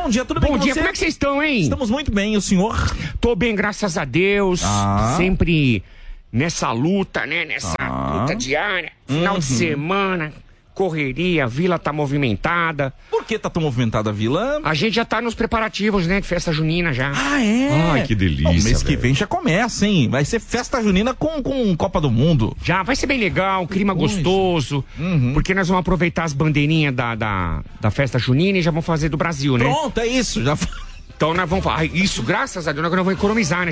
bom dia, tudo bem com Bom dia, você? como é que vocês estão, hein? Estamos muito bem, e o senhor? Tô bem, graças a Deus. Ah. Sempre nessa luta, né? Nessa luta diária. Final de semana, correria, a vila tá movimentada. Por que tá tão movimentada a vila? A gente já tá nos preparativos, né? De festa junina já. Ah, é? Ai, que delícia, O mês que velho. vem já começa, hein? Vai ser festa junina com Copa do Mundo. Já vai ser bem legal, clima coisa. gostoso. Porque nós vamos aproveitar as bandeirinhas da festa junina e já vamos fazer do Brasil, né? Pronto, é isso. Já... Então nós vamos falar. Isso, graças a Deus, nós vamos economizar, né?